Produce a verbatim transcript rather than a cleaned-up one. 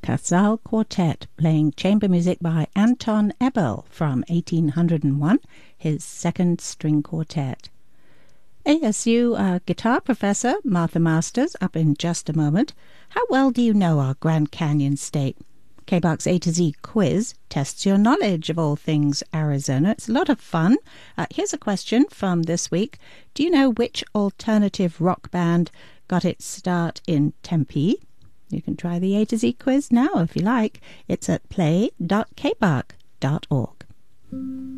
Casal Quartet, playing chamber music by Anton Ebel from eighteen oh one, his second string quartet. A S U uh, guitar professor Martha Masters up in just a moment. How well do you know our Grand Canyon State? K B O X A to Z quiz tests your knowledge of all things Arizona. It's a lot of fun. Uh, here's a question from this week. Do you know which alternative rock band got its start in Tempe? You can try the A to Z quiz now if you like. It's at play dot k b o x dot org.